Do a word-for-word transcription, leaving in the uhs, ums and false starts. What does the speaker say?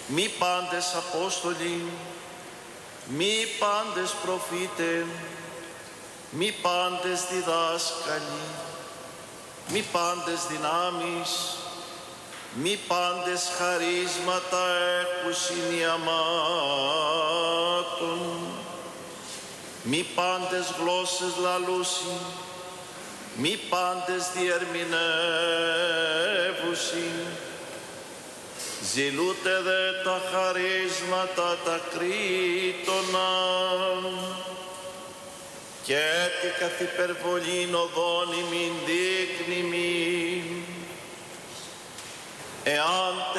μη πάντες Απόστολοι, μη πάντες προφήτε, μη πάντες διδάσκαλοι, μη πάντες δυνάμεις, μη πάντες χαρίσματα έχουσιν ιαμάτων, μη πάντες γλώσσες λαλούσιν, μη πάντες διερμηνεύουσιν, ζηλούτε δε τα χαρίσματα τα κρίτωνα, και τι καθ' υπερβολήν οδόν ημιν δείκνημιν, εάν